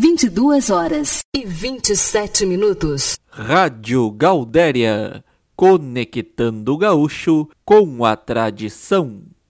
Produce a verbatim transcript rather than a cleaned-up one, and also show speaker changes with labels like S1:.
S1: vinte e duas horas e vinte e sete minutos.
S2: Rádio Gaudéria, conectando o gaúcho com a tradição.